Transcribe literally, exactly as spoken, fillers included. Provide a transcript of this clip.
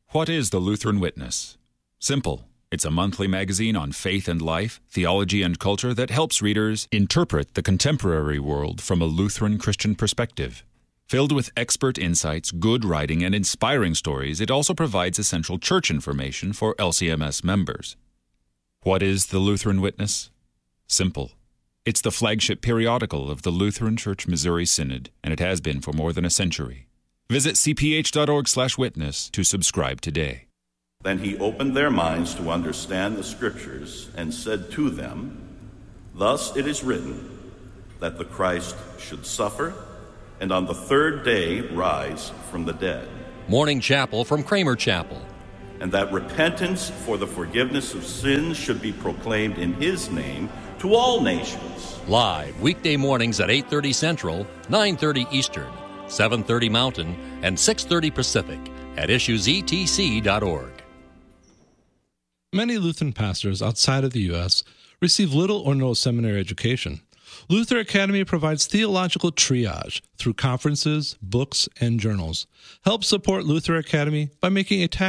What is the Lutheran Witness? Simple. It's a monthly magazine on faith and life, theology and culture that helps readers interpret the contemporary world from a Lutheran Christian perspective. Filled with expert insights, good writing, and inspiring stories, it also provides essential church information for L C M S members. What is the Lutheran Witness? Simple. It's the flagship periodical of the Lutheran Church Missouri Synod, and it has been for more than a century. Visit c p h dot org slash witness to subscribe today. Then he opened their minds to understand the Scriptures and said to them, "Thus it is written, that the Christ should suffer, and on the third day rise from the dead. Morning Chapel from Kramer Chapel. And that repentance for the forgiveness of sins should be proclaimed in his name to all nations." Live weekday mornings at eight thirty Central, nine thirty Eastern, seven thirty Mountain, and six thirty Pacific at issues e t c dot org. Many Lutheran pastors outside of the U S receive little or no seminary education. Luther Academy provides theological triage through conferences, books, and journals. Help support Luther Academy by making a tax